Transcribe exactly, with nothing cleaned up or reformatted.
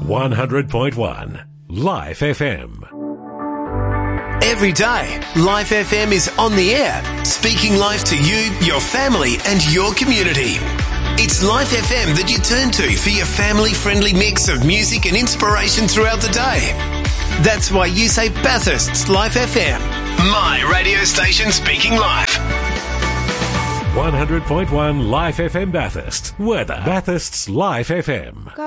one hundred point one Life F M. Every day, Life F M is on the air, speaking life to you, your family and your community. It's Life F M that you turn to for your family-friendly mix of music and inspiration throughout the day. That's why you say Bathurst's Life F M, my radio station speaking life. one hundred point one Life F M Bathurst. Weather. Bathurst's Life F M.